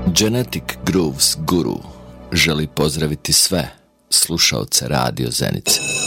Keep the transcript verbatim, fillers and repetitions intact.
Genetic Grooves Guru želi pozdraviti sve slušaoce Radio Zenice.